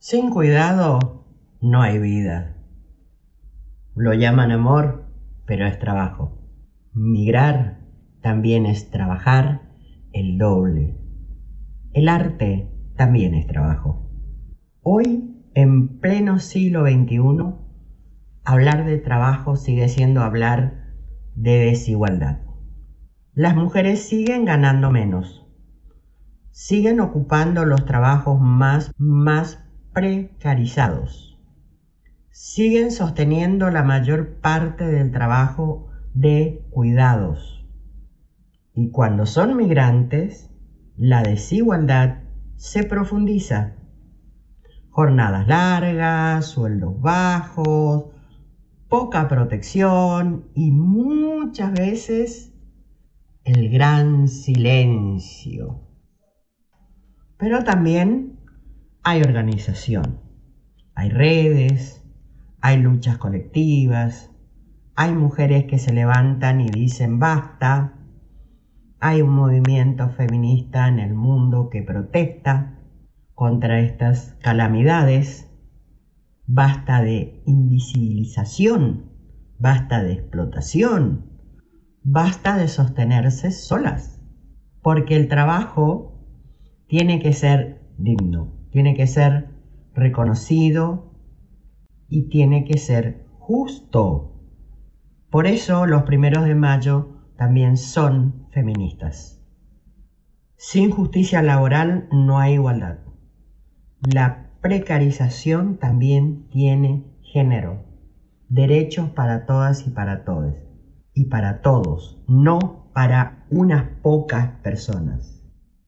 Sin cuidado no hay vida. Lo llaman amor, pero es trabajo. Migrar también es trabajar el doble. El arte también es trabajo. Hoy, en pleno siglo XXI, hablar de trabajo sigue siendo hablar de desigualdad. Las mujeres siguen ganando menos. Siguen ocupando los trabajos más precarizados. Siguen sosteniendo la mayor parte del trabajo de cuidados. Y cuando son migrantes, la desigualdad se profundiza. Jornadas largas, sueldos bajos, poca protección y muchas veces el gran silencio. Pero también hay organización, hay redes, hay luchas colectivas, hay mujeres que se levantan y dicen basta, hay un movimiento feminista en el mundo que protesta contra estas calamidades. Basta de invisibilización, basta de explotación, basta de sostenerse solas, porque el trabajo tiene que ser digno, tiene que ser reconocido y tiene que ser justo. Por eso los 1 de mayo también son feministas. Sin justicia laboral no hay igualdad. La precarización también tiene género. Derechos para todas y para todos. Y para todos, no para unas pocas personas.